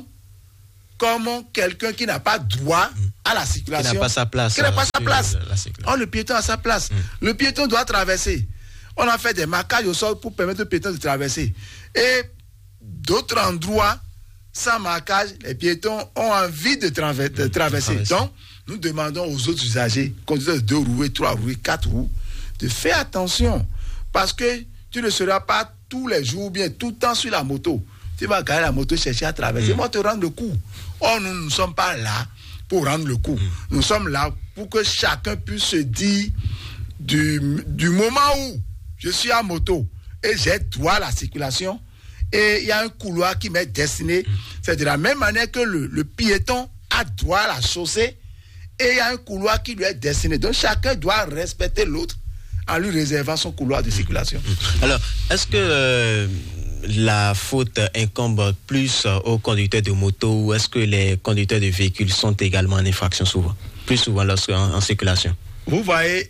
comme quelqu'un qui n'a pas droit mm. à la circulation. Qui n'a pas sa place. Qui n'a pas sa place. La, la oh, le piéton a sa place. Mm. Le piéton doit traverser. On a fait des marquages au sol pour permettre au piéton de traverser. Et d'autres endroits, sans marquage, les piétons ont envie de, traver- de traverser. traverser. Donc, nous demandons aux autres usagers, conducteurs de deux roues, trois roues, quatre roues, de faire attention. Parce que tu ne seras pas tous les jours, bien tout le temps sur la moto. Tu vas garer la moto, chercher à traverser. Mmh. Moi, te rendre le coup. Or, nous ne sommes pas là pour rendre le coup. Mmh. Nous sommes là pour que chacun puisse se dire du, du moment où je suis à moto et j'ai droit à la circulation, et il y a un couloir qui m'est destiné. Mmh. C'est de la même manière que le, le piéton a droit à la chaussée et il y a un couloir qui lui est destiné. Donc chacun doit respecter l'autre en lui réservant son couloir de circulation. Mmh. Alors, est-ce que euh, la faute incombe plus aux conducteurs de moto ou est-ce que les conducteurs de véhicules sont également en infraction souvent, plus souvent lorsqu'en en circulation? Vous voyez,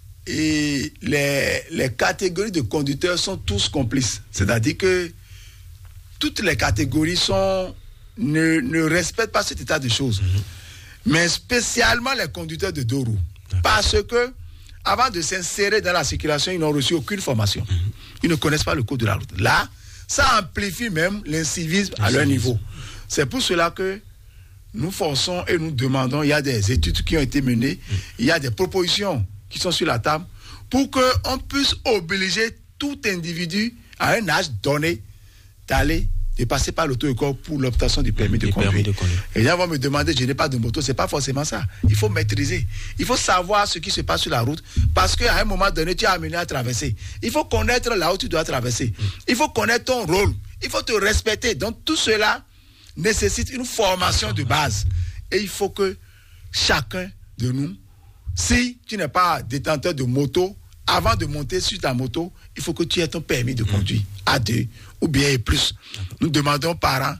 et les, les catégories de conducteurs sont tous complices. C'est-à-dire que toutes les catégories sont, ne, ne respectent pas cet état de choses. Mmh. Mais spécialement les conducteurs de deux roues. Parce que, avant de s'insérer dans la circulation, ils n'ont reçu aucune formation. Mm-hmm. Ils ne connaissent pas le code de la route. Là, ça amplifie même l'incivisme à leur niveau. C'est pour cela que nous forçons et nous demandons, il y a des études qui ont été menées, mm. il y a des propositions qui sont sur la table pour qu'on puisse obliger tout individu à un âge donné d'aller, de passer par l'auto-école pour l'obtention du permis, de conduire. permis de conduire. Et les gens vont me demander, je n'ai pas de moto, c'est pas forcément ça. Il faut maîtriser. Il faut savoir ce qui se passe sur la route parce qu'à un moment donné, tu es amené à traverser. Il faut connaître là où tu dois traverser. Mm. Il faut connaître ton rôle. Il faut te respecter. Donc tout cela nécessite une formation de base. Et il faut que chacun de nous, si tu n'es pas détenteur de moto, avant de monter sur ta moto, il faut que tu aies ton permis de conduire mmh. A deux ou bien et plus. Nous demandons aux parents,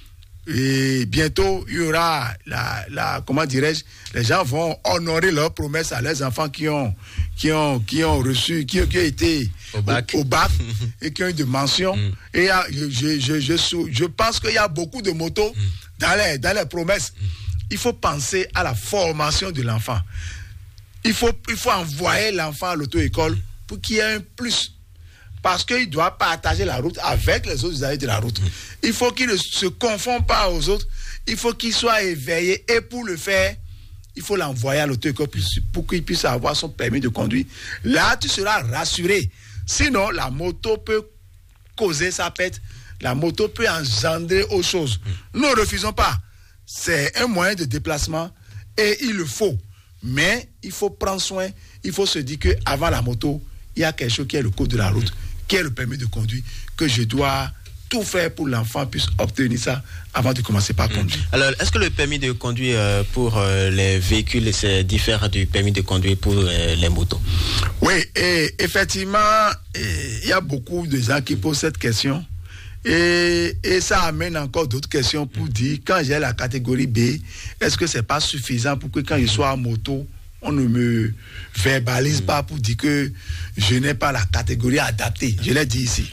et bientôt il y aura la, la comment dirais-je, les gens vont honorer leurs promesses à leurs enfants qui ont qui ont qui ont reçu, qui, qui ont été au bac, au, au bac et qui ont eu des mentions. Mmh. Et je, je, je, je, je pense qu'il y a beaucoup de motos mmh. dans les dans les promesses. Mmh. Il faut penser à la formation de l'enfant. Il faut, il faut envoyer l'enfant à l'auto-école pour qu'il y ait un plus. Parce qu'il doit partager la route avec les autres usagers de la route. Il faut qu'il ne se confonde pas aux autres. Il faut qu'il soit éveillé. Et pour le faire, il faut l'envoyer à l'auto-école pour qu'il puisse avoir son permis de conduire. Là, tu seras rassuré. Sinon, la moto peut causer sa pète. La moto peut engendrer autre chose. Nous ne refusons pas. C'est un moyen de déplacement et il le faut. Mais il faut prendre soin, il faut se dire qu'avant la moto, il y a quelque chose qui est le code de la route, qui est le permis de conduire, que je dois tout faire pour que l'enfant puisse obtenir ça avant de commencer par conduire. Alors, est-ce que le permis de conduire pour les véhicules, c'est différent du permis de conduire pour les motos? Oui, et effectivement, il y a beaucoup de gens qui posent cette question. Et, et ça amène encore d'autres questions pour dire, quand j'ai la catégorie B, est-ce que c'est pas suffisant pour que quand je sois en moto, on ne me verbalise pas pour dire que je n'ai pas la catégorie adaptée. Je l'ai dit ici.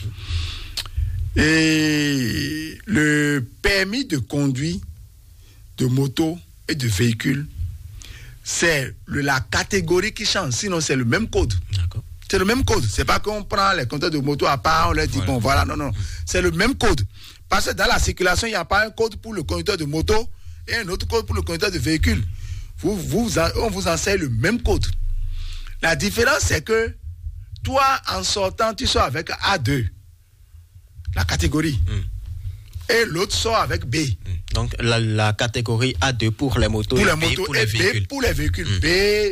Et le permis de conduire de moto et de véhicule, c'est le, la catégorie qui change, sinon c'est le même code. D'accord. C'est le même code. C'est pas qu'on prend les conducteurs de moto à part, on leur dit, voilà. bon, voilà, non, non. C'est le même code. Parce que dans la circulation, il n'y a pas un code pour le conducteur de moto et un autre code pour le conducteur de véhicule. Vous, vous, on vous enseigne le même code. La différence, c'est que toi, en sortant, tu sors avec A deux, la catégorie. Mm. Et l'autre sort avec B. Mm. Donc, la, la catégorie A deux pour les motos pour et les B motos pour et les B véhicules. pour les véhicules. Mm. B,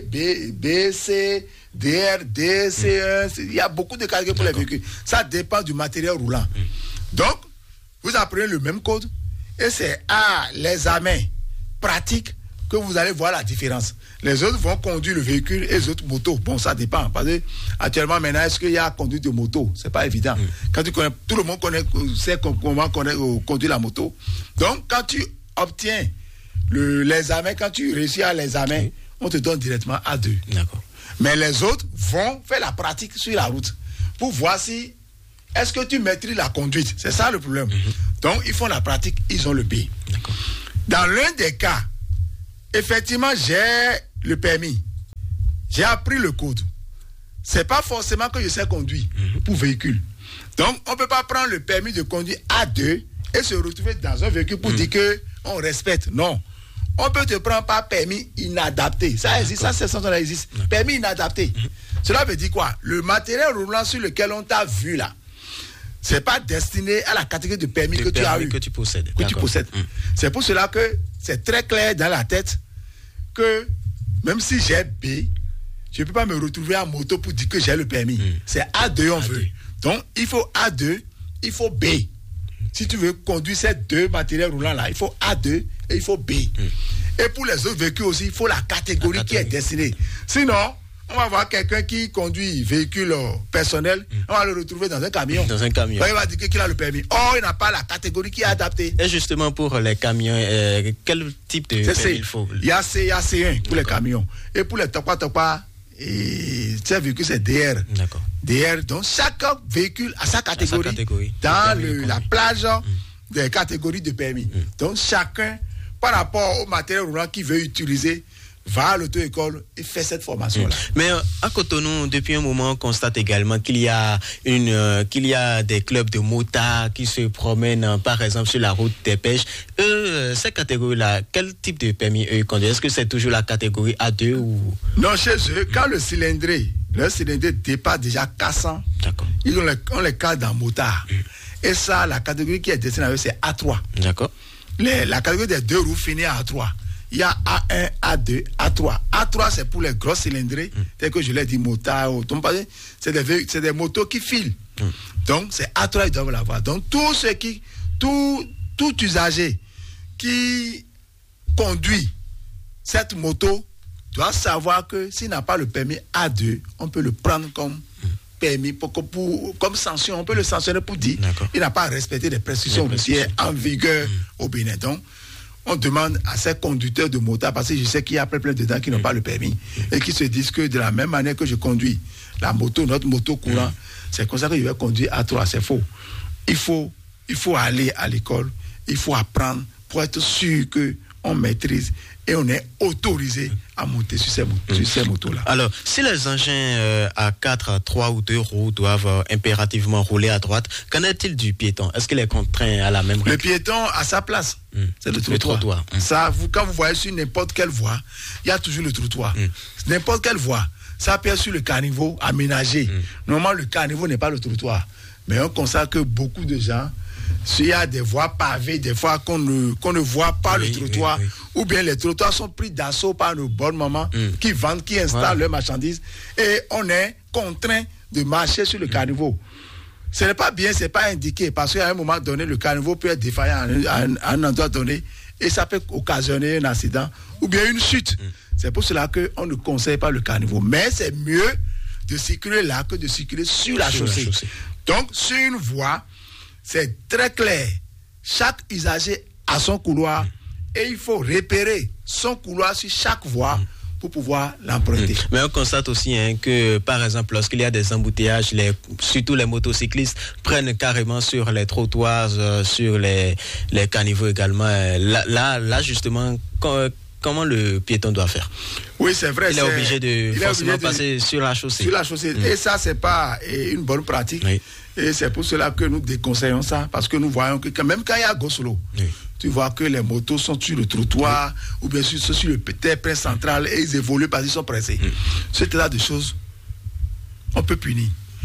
B, B, C... D R, D, C un, mm. il y a beaucoup de catégories pour D'accord. les véhicules. Ça dépend du matériel roulant. Mm. Donc, vous apprenez le même code et c'est à l'examen pratique que vous allez voir la différence. Les autres vont conduire le véhicule et les autres motos. Bon, ça dépend. Parce que actuellement, maintenant, est-ce qu'il y a conduite de moto? C'est pas évident. Mm. Quand tu connais, tout le monde connaît, sait comment conduire la moto. Donc, quand tu obtiens le, l'examen, quand tu réussis à l'examen, mm. on te donne directement A deux. D'accord. Mais les autres vont faire la pratique sur la route pour voir si est-ce que tu maîtrises la conduite. C'est ça le problème. Mm-hmm. Donc, ils font la pratique, ils ont le B. D'accord. Dans l'un des cas, effectivement, j'ai le permis. J'ai appris le code. C'est pas forcément que je sais conduire mm-hmm. pour véhicule. Donc, on ne peut pas prendre le permis de conduire A deux et se retrouver dans un véhicule pour mm-hmm. dire qu'on respecte. Non. On peut te prendre par permis inadapté. Ça existe, ça, c'est ça, ça existe. Permis inadapté. Mm-hmm. Cela veut dire quoi? Le matériel roulant sur lequel on t'a vu là, c'est pas destiné à la catégorie de permis de que permis tu as eu. Que tu possèdes. Que tu possèdes. Mm. C'est pour cela que c'est très clair dans la tête que même si j'ai B, je ne peux pas me retrouver en moto pour dire que j'ai le permis. Mm. C'est A deux, on A deux. Veut. Donc, il faut A deux, il faut B. Si tu veux conduire ces deux matériels roulants là, il faut A deux et il faut B. Mm. Et pour les autres véhicules aussi, il faut la catégorie, la catégorie qui est destinée. Sinon, on va voir quelqu'un qui conduit véhicule personnel, mm. on va le retrouver dans un camion. Dans un camion. Il va dire qu'il a le permis. Or, il n'a pas la catégorie qui est adaptée. Et justement, pour les camions, euh, quel type de c'est, permis il faut? Il y a C, il y a C un pour D'accord. les camions. Et pour les topa topa, et ces véhicules, c'est D R. D'accord. D R, donc chaque véhicule a sa catégorie, a sa catégorie. Dans le, la plage mm. des catégories de permis. Mm. Donc chacun, par rapport au matériel roulant qu'il veut utiliser, va à l'auto-école et fait cette formation-là. Mmh. Mais euh, à Cotonou, depuis un moment, on constate également qu'il y a une, euh, qu'il y a des clubs de motards qui se promènent, euh, par exemple, sur la route des pêches. Eux, euh, ces catégories-là, quel type de permis eux conduisent? Est-ce que c'est toujours la catégorie A deux ou... Non, chez eux, quand le cylindré, le cylindré dépasse déjà quatre cents, d'accord, ils ont les, on les cadre dans motard. Mmh. Et ça, la catégorie qui est destinée à eux, c'est A trois. D'accord. Les, la catégorie des deux roues finit à A trois. Il y a A un, A deux, A trois. A trois, c'est pour les gros cylindrés, mm. tel que je l'ai dit, motards, c'est des, c'est des motos qui filent. Mm. Donc, c'est A trois, ils doivent l'avoir. Donc, tous ceux qui, tout, tout usager qui conduit cette moto doit savoir que s'il n'a pas le permis A deux, on peut le prendre comme mm. permis, pour, pour, comme sanction, on peut le sanctionner pour dire qu'il n'a pas respecté les prescriptions routières en vigueur mm. au Bénin. Donc, on demande à ces conducteurs de motards, parce que je sais qu'il y a plein, plein de gens qui n'ont mmh. pas le permis, mmh. et qui se disent que de la même manière que je conduis la moto, notre moto courant, mmh. c'est comme ça que je vais conduire à trois. C'est faux. Il faut, il faut aller à l'école, il faut apprendre pour être sûr qu'on maîtrise et on est autorisé à monter sur ces, mmh. sur ces motos-là. Alors, si les engins euh, à quatre, trois ou deux roues doivent euh, impérativement rouler à droite, qu'en est-il du piéton? Est-ce qu'il est contraint à la même règle? Le piéton a sa place. Mmh. C'est le trottoir. Le trottoir. Mmh. Ça, vous, quand vous voyez sur n'importe quelle voie, il y a toujours le trottoir. Mmh. N'importe quelle voie, ça peut être sur le caniveau aménagé. Mmh. Normalement, le caniveau n'est pas le trottoir. Mais on constate que beaucoup de gens, s'il y a des voies pavées, des fois qu'on ne, qu'on ne voit pas oui, le trottoir, oui, oui. ou bien les trottoirs sont pris d'assaut par nos bonnes mamans mm. qui vendent, qui installent ouais. leurs marchandises, et on est contraint de marcher sur le mm. caniveau. Ce n'est pas bien, ce n'est pas indiqué, parce qu'à un moment donné, le caniveau peut être défaillant à un, à un, à un endroit donné, et ça peut occasionner un accident, ou bien une chute. Mm. C'est pour cela qu'on ne conseille pas le caniveau. Mais c'est mieux de circuler là que de circuler sur la sur chaussée. La chaussée. Donc, sur une voie, c'est très clair. Chaque usager a son couloir et il faut repérer son couloir sur chaque voie pour pouvoir l'emprunter. Mais on constate aussi hein, que, par exemple, lorsqu'il y a des embouteillages, les, surtout les motocyclistes prennent carrément sur les trottoirs, euh, sur les, les caniveaux également. Là, là, là justement, quand, comment le piéton doit faire? Oui, c'est vrai. Il est obligé de il forcément est obligé de, passer sur la chaussée. Sur la chaussée. Mmh. Et ça, c'est pas une bonne pratique. Oui. Et c'est pour cela que nous déconseillons ça, parce que nous voyons que quand même quand il y a go-slow, oui. tu vois que les motos sont sur le trottoir, oui. ou bien sûr sur le terre-plein central, et ils évoluent parce qu'ils sont pressés. Oui. Ce état de choses, on peut punir.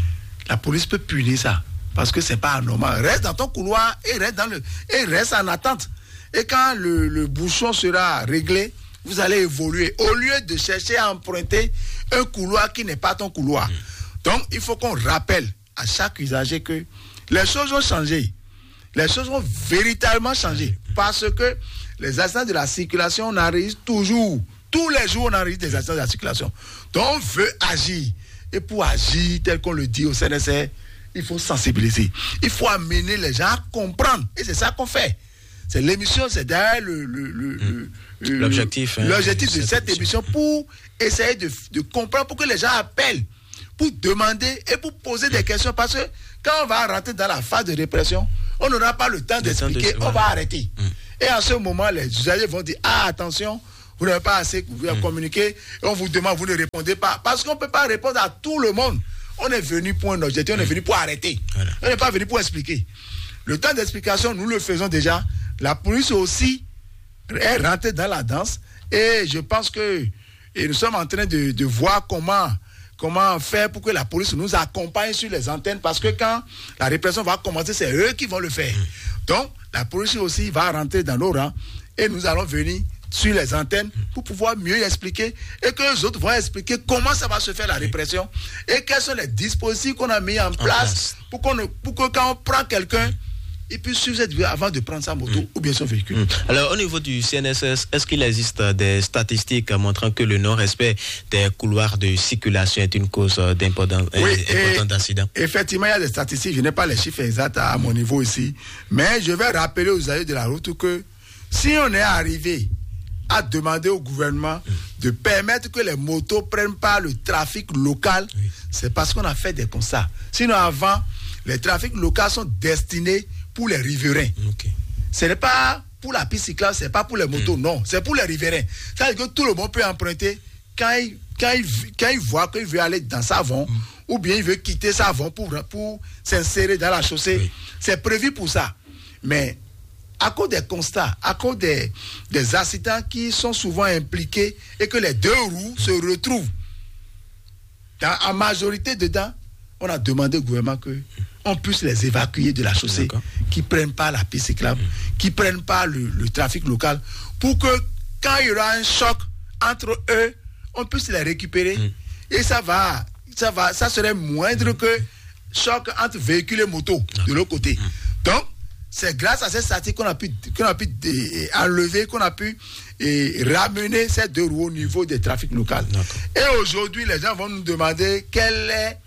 La police peut punir ça, parce que c'est pas anormal. Reste dans ton couloir et reste, dans le, et reste en attente. Et quand le, le bouchon sera réglé, vous allez évoluer. Au lieu de chercher à emprunter un couloir qui n'est pas ton couloir. Oui. Donc, il faut qu'on rappelle à chaque usager que les choses ont changé. Les choses ont véritablement changé. Parce que les accidents de la circulation, on enregistre toujours. Tous les jours, on enregistre des accidents de la circulation. Donc, on veut agir. Et pour agir, tel qu'on le dit au C N S R, il faut sensibiliser. Il faut amener les gens à comprendre. Et c'est ça qu'on fait. C'est l'émission, c'est derrière le, le, le, mmh. le, l'objectif, le, l'objectif hein, de cette émission, pour essayer de, de comprendre, pour que les gens appellent, pour demander et pour poser des questions. Parce que quand on va rentrer dans la phase de répression, on n'aura pas le temps le d'expliquer, temps de... on va arrêter. Mm. Et en ce moment, les usagers vont dire, ah, attention, vous n'avez pas assez mm. communiqué, et on vous demande, vous ne répondez pas. Parce qu'on ne peut pas répondre à tout le monde. On est venu pour un objectif, on est venu pour arrêter. Voilà. On n'est pas venu pour expliquer. Le temps d'explication, nous le faisons déjà. La police aussi est rentrée dans la danse, et je pense que et nous sommes en train de, de voir comment Comment faire pour que la police nous accompagne sur les antennes, parce que quand la répression va commencer, c'est eux qui vont le faire. Donc, la police aussi va rentrer dans nos rangs et nous allons venir sur les antennes pour pouvoir mieux expliquer, et que les autres vont expliquer comment ça va se faire la répression et quels sont les dispositifs qu'on a mis en place, en place. Pour, qu'on ne, pour que quand on prend quelqu'un, il puisse suivre cette vie avant de prendre sa moto mmh. ou bien son véhicule. Mmh. Alors, au niveau du C N S S, est-ce qu'il existe des statistiques montrant que le non-respect des couloirs de circulation est une cause d'important oui, d'accident? Effectivement, il y a des statistiques. Je n'ai pas les chiffres exacts à mon niveau ici. Mais je vais rappeler aux usagers de la route que si on est arrivé à demander au gouvernement mmh. de permettre que les motos prennent pas le trafic local, oui. c'est parce qu'on a fait des constats. Sinon, avant, les trafics locaux sont destinés pour les riverains. Okay. Ce n'est pas pour la piste cyclable, c'est pas pour les motos, mmh. non, c'est pour les riverains. C'est-à-dire que tout le monde peut emprunter quand il, quand il, quand il voit qu'il veut aller dans sa vente, mmh. ou bien il veut quitter sa vente pour, pour s'insérer dans la chaussée. Oui. C'est prévu pour ça. Mais à cause des constats, à cause des, des accidents qui sont souvent impliqués et que les deux roues mmh. se retrouvent dans, en majorité dedans, on a demandé au gouvernement qu'on puisse les évacuer de la chaussée, qui ne prennent pas la piste cyclable, mmh. qui ne prennent pas le, le trafic local, pour que quand il y aura un choc entre eux, on puisse les récupérer. Mmh. Et ça va, ça va, ça serait moindre mmh. que choc entre véhicules et motos de l'autre côté. Mmh. Donc, c'est grâce à cette statistique qu'on a pu, qu'on a pu eh, enlever, qu'on a pu eh, ramener ces deux roues au niveau des trafics locaux. Et aujourd'hui, les gens vont nous demander quel est,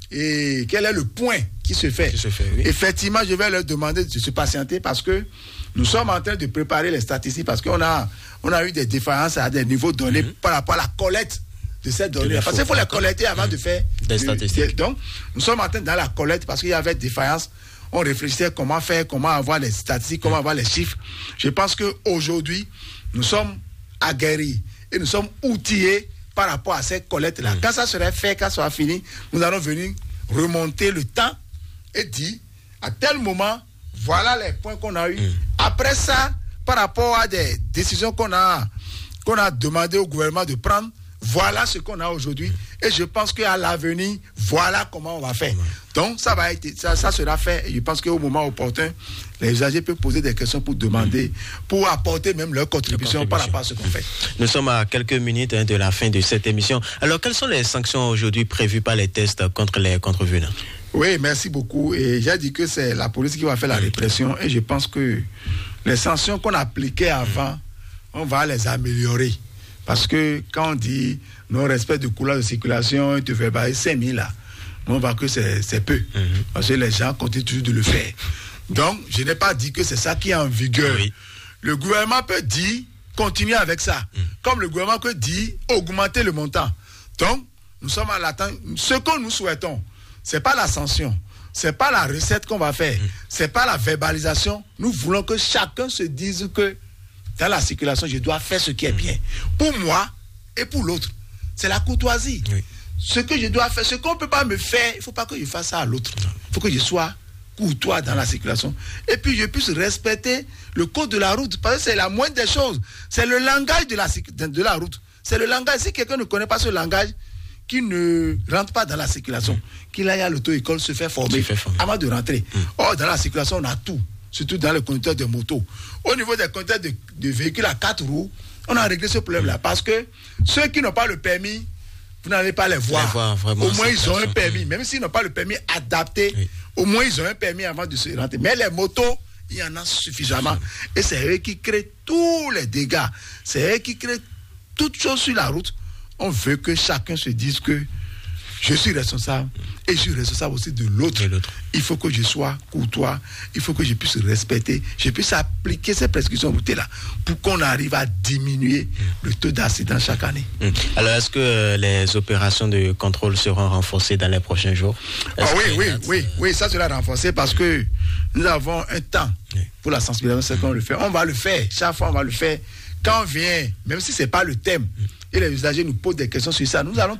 eh, quel est le point qui se fait. Qui se fait oui. Effectivement, je vais leur demander de se patienter parce que nous sommes en train de préparer les statistiques parce qu'on a, on a eu des défaillances à des niveaux donnés mm-hmm. par rapport à la collecte de ces données. Parce qu'il faut les collecter avant mmh. de faire des statistiques. De, donc, nous sommes en train dans la collecte parce qu'il y avait défaillance. On réfléchissait comment faire, comment avoir les statistiques, comment mmh. avoir les chiffres. Je pense qu'aujourd'hui, nous sommes aguerris et nous sommes outillés par rapport à ces collectes-là. Mmh. Quand ça serait fait, quand ça sera fini, nous allons venir remonter le temps et dire, à tel moment, voilà les points qu'on a eus. Mmh. Après ça, par rapport à des décisions qu'on a, qu'on a demandé au gouvernement de prendre, voilà ce qu'on a aujourd'hui. Et je pense qu'à l'avenir, voilà comment on va faire. Donc, ça va être, ça, ça sera fait. Et je pense qu'au moment opportun, les usagers peuvent poser des questions pour demander, pour apporter même leur contribution, par rapport à ce qu'on fait. Nous sommes à quelques minutes hein, de la fin de cette émission. Alors, quelles sont les sanctions aujourd'hui prévues par les tests contre les contrevenants? Oui, merci beaucoup. Et j'ai dit que c'est la police qui va faire la répression. Et je pense que les sanctions qu'on appliquait avant, on va les améliorer. Parce que quand on dit non-respect de couleur de circulation, il te fait bailler cinq mille là, on voit que c'est, c'est peu. Mm-hmm. Parce que les gens continuent toujours de le faire. Donc, je n'ai pas dit que c'est ça qui est en vigueur. Oui. Le gouvernement peut dire, continuer avec ça. Mm. Comme le gouvernement peut dire, augmenter le montant. Donc, nous sommes à l'attente. Ce que nous souhaitons, ce n'est pas la sanction, ce n'est pas la recette qu'on va faire, mm. ce n'est pas la verbalisation. Nous voulons que chacun se dise que dans la circulation, je dois faire ce qui est bien. Pour moi et pour l'autre. C'est la courtoisie. Oui. Ce que je dois faire, ce qu'on ne peut pas me faire, il ne faut pas que je fasse ça à l'autre. Il faut que je sois courtois dans la circulation. Et puis, je puisse respecter le code de la route. Parce que c'est la moindre des choses. C'est le langage de la, de la route. C'est le langage. Si quelqu'un ne connaît pas ce langage, qui ne rentre pas dans la circulation, mmh. qu'il aille à l'auto-école se faire former, fait former avant de rentrer. Mmh. Or, dans la circulation, on a tout. Surtout dans les conducteurs de moto. Au niveau des conducteurs de, de véhicules à quatre roues, on a réglé ce problème-là. Parce que ceux qui n'ont pas le permis, vous n'allez pas les voir. Les voir au moins, ils ont un permis. Même s'ils n'ont pas le permis adapté, oui. au moins, ils ont un permis avant de se rentrer. Mais les motos, il y en a suffisamment. Et c'est eux qui créent tous les dégâts. C'est eux qui créent toutes choses sur la route. On veut que chacun se dise que je suis responsable et je suis responsable aussi de l'autre. de l'autre. Il faut que je sois courtois, il faut que je puisse respecter, je puisse appliquer ces prescriptions routières-là pour qu'on arrive à diminuer mmh. le taux d'accident chaque année. Mmh. Alors, est-ce que euh, les opérations de contrôle seront renforcées dans les prochains jours? Ah oui, oui, date, oui, euh... oui, ça sera renforcé parce mmh. que nous avons un temps mmh. pour la sensibilisation, c'est mmh. qu'on le fait. On va le faire, chaque fois on va le faire. Quand on vient, même si ce n'est pas le thème, mmh. et les usagers nous posent des questions sur ça, nous allons